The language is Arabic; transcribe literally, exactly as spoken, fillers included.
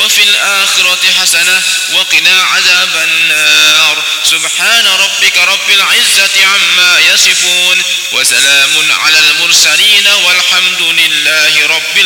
وفي الآخرة حسنة وقنا عذاب النار. سبحان ربك رب العزة عما يصفون وسلام على المرسلين والحمد لله رب العالمين.